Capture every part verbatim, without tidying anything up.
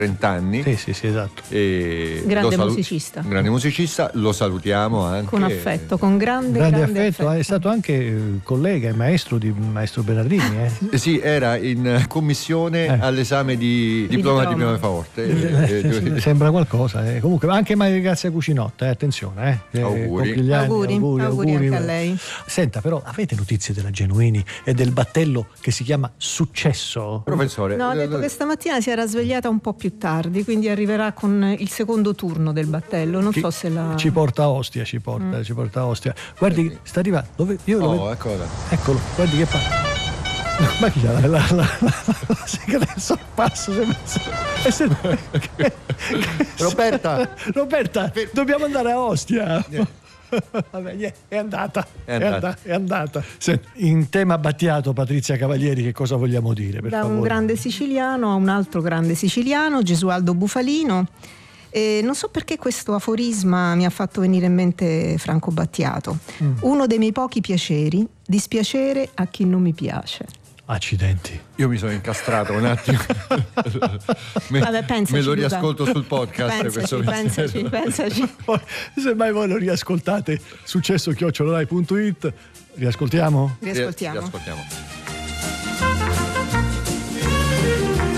trenta anni. Sì, sì, sì, esatto. E grande salu- musicista. Grande musicista, lo salutiamo anche. Con affetto, con grande, grande, grande affetto. affetto. È stato anche collega e maestro di maestro Bernardini. Eh. Eh sì, era in commissione Eh. all'esame di diploma di diploma. pianoforte. Eh, Eh, eh, Sembra qualcosa. Eh. Comunque, anche Maria Grazia Cucinotta, eh, attenzione. Eh. Auguri. Compie gli anni, Auguri, auguri, auguri auguri. anche a lei. Senta, però, avete notizie della Genuini e del battello che si chiama Successo? Professore, No, ha detto che stamattina si era svegliata un po' più tardi, quindi arriverà con il secondo turno del battello. Non Chi- so se la. Ci porta a Ostia, ci porta, Mm. ci porta a Ostia. Guardi, sta arrivando. Dove? Io lo vedo. oh, eccola. Eccolo, guardi che fa. Ma chi ha la, la, la, la, la segreta sorpasso? E se- che- che- Roberta! Roberta, dobbiamo andare a Ostia. Vabbè, niente, è andata, È è andata. andata, è andata. Senti, in tema Battiato, Patrizia Cavalieri, che cosa vogliamo dire? Per Da favore? un grande siciliano a un altro grande siciliano, Gesualdo Bufalino. E non so perché questo aforisma mi ha fatto venire in mente Franco Battiato. Mm. Uno dei miei pochi piaceri, dispiacere a chi non mi piace. Accidenti. Io mi sono incastrato un attimo. me, Vabbè, pensaci, me lo Luca. riascolto sul podcast. Pensaci, questo pensaci, pensaci. Poi, se mai voi lo riascoltate, successo chiocciola punto it, riascoltiamo? Riascoltiamo. Riascoltiamo.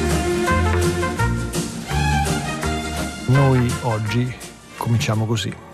Noi oggi cominciamo così.